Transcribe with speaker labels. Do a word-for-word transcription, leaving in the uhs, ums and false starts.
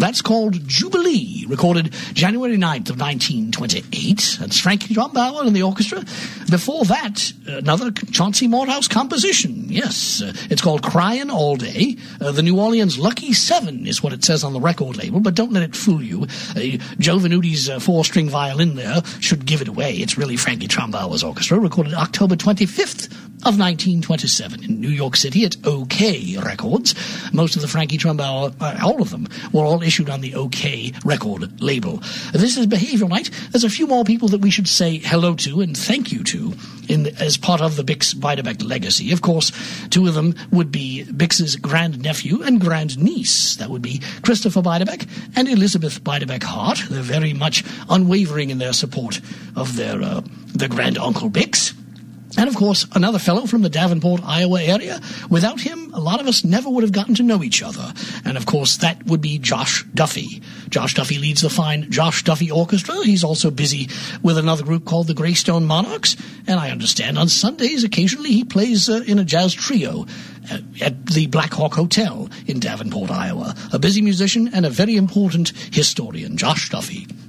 Speaker 1: That's called Jubilee, recorded January ninth of nineteen twenty-eight. That's Frankie Trumbauer and the orchestra. Before that, another Chauncey Morehouse composition. Yes, uh, it's called Crying All Day. Uh, the New Orleans Lucky Seven is what it says on the record label, but don't let it fool you. Uh, Joe Venuti's uh, four-string violin there should give it away. It's really Frankie Trumbauer's orchestra, recorded October twenty-fifth of nineteen twenty-seven in New York City at OK Records. Most of the Frankie Trumbauer, uh, all of them, were all issued on the OK record label. This is Behavior Night. There's a few more people that we should say hello to and thank you to in as part of the Bix Beiderbecke legacy. Of course, two of them would be Bix's grandnephew and grandniece. That would be Christopher Beiderbecke and Elizabeth Beiderbecke Hart. They're very much unwavering in their support of their, uh, their grand-uncle Bix. And, of course, another fellow from the Davenport, Iowa area. Without him, a lot of us never would have gotten to know each other. And, of course, that would be Josh Duffy. Josh Duffy leads the fine Josh Duffy Orchestra. He's also busy with another group called the Greystone Monarchs. And I understand on Sundays, occasionally, he plays uh, in a jazz trio at, at the Black Hawk Hotel in Davenport, Iowa. A busy musician and a very important historian, Josh Duffy.